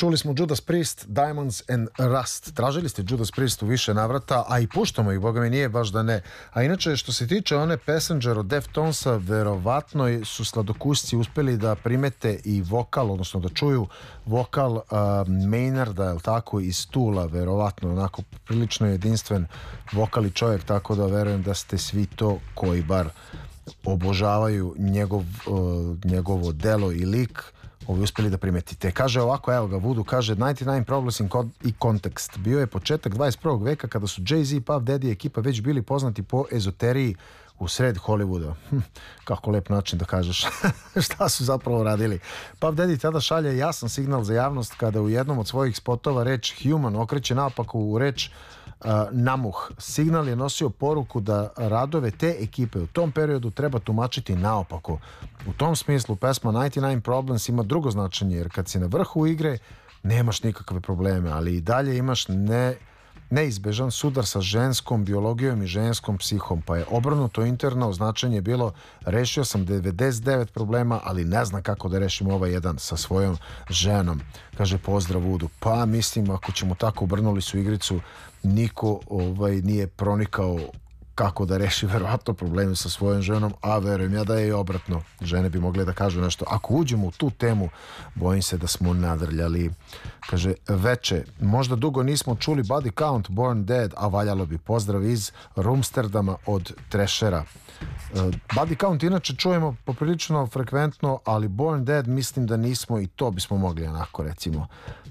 Čuli smo Judas Priest, Diamonds and Rust. Tražili ste Judas Priest u više navrata, a i puštamo ih, boga mi nije baš da ne. A inače, što se tiče one Passenger od Deftonsa, verovatno su sladokusci uspeli da primete i vokal, odnosno da čuju vokal Maynarda, je li tako, iz Tula, verovatno, onako prilično jedinstven vokal i čovjek, tako da verujem da ste svi to koji bar obožavaju njegovo delo i lik ovi uspeli da primetite. Kaže ovako, evo ga, Voodoo kaže 99 Problems i kontekst. Bio je početak 21. veka kada su Jay-Z, Puff Daddy i ekipa već bili poznati po ezoteriji u sred Hollywooda. Kako lep način da kažeš šta su zapravo radili. Puff Daddy tada šalje jasan signal za javnost kada u jednom od svojih spotova reč human okreće naopako u reč namuh. Signal je nosio poruku da radove te ekipe u tom periodu treba tumačiti naopako. U tom smislu pesma 99 Problems ima drugo značenje, jer kad si na vrhu igre nemaš nikakve probleme, ali i dalje imaš neizbežan sudar sa ženskom biologijom i ženskom psihom, pa je obrnuto interno značenje bilo rešio sam 99 problema, ali ne znam kako da rešim ovaj jedan sa svojom ženom. Kaže pozdrav Vudu. Pa mislim, ako ćemo tako, obrnuli su igricu, niko nije pronikao kako da reši verovatno probleme sa svojom ženom, a verujem ja da je i obratno. Žene bi mogle da kažu nešto. Ako uđemo u tu temu, bojim se da smo nadrljali. Kaže, veče, možda dugo nismo čuli Body Count, Born Dead, a valjalo bi. Pozdrav iz Rumsterdama od Trashera. Body Count inače čujemo poprilično frekventno, ali Born Dead mislim da nismo, i to bismo mogli onako recimo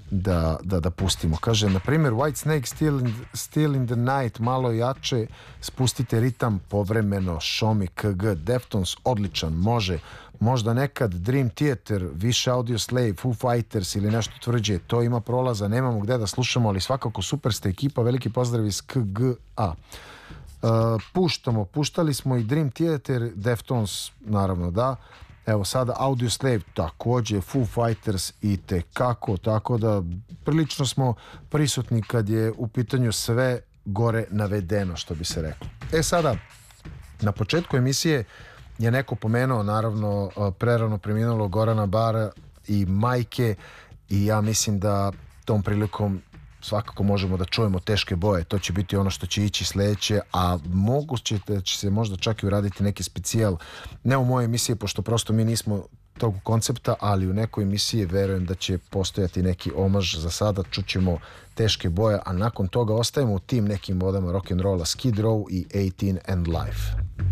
da pustimo. Kaže, na primjer, Whitesnake, Still in the Night, malo jače, spustite ritam povremeno, Šomi, KG, Deftones, odličan, može. Možda nekad Dream Theater, više Audio Slave, Foo Fighters ili nešto tvrđe, to ima prolaza, nemamo gde da slušamo, ali svakako super ste ekipa, veliki pozdrav iz KGA. Puštali smo i Dream Theater, Deftones, naravno da. Evo sada Audio Slave, takođe Foo Fighters i tekako, tako da prilično smo prisutni kad je u pitanju sve gore navedeno, što bi se reklo. Sada, na početku emisije je neko pomenuo, naravno, prerano preminulo Gorana Bara i majke, i ja mislim da tom prilikom svakako možemo da čujemo Teške boje. To će biti ono što će ići sledeće, a moguće da će se možda čak i uraditi neki specijal, ne u moje emisije, pošto prosto mi nismo tog koncepta, ali u nekoj emisiji verujem da će postojati neki omaž. Za sada čućemo Teške boje, a nakon toga ostajemo u tim nekim vodama rock'n'rolla, Skid Row i 18 and Life.